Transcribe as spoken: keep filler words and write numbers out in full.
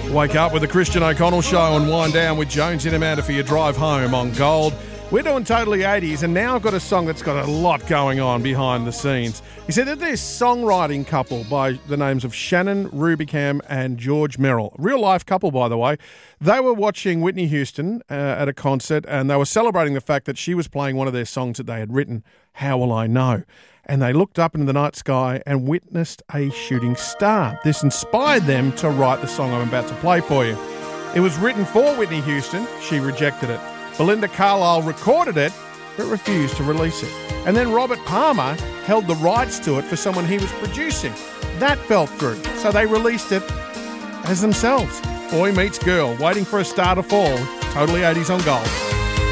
Wake up with the Christian O'Connell Show and wind down with Jones in Amanda for your drive home on Gold. We're doing Totally eighties, and now I've got a song that's got a lot going on behind the scenes. He said that this songwriting couple by the names of Shannon Rubicam and George Merrill, real life couple, by the way, they were watching Whitney Houston uh, at a concert, and they were celebrating the fact that she was playing one of their songs that they had written, How Will I Know? And they looked up into the night sky and witnessed a shooting star. This inspired them to write the song I'm about to play for you. It was written for Whitney Houston. She rejected it. Belinda Carlisle recorded it, but refused to release it. And then Robert Palmer held the rights to it for someone he was producing. That fell through, so they released it as themselves. Boy meets girl, waiting for a star to fall. Totally eighties on Gold.